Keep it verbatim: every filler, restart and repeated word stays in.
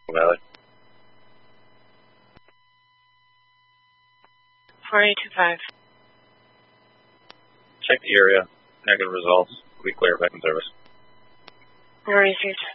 Valley. four eight two five. Check the area. Negative results. We clear back in service. No received.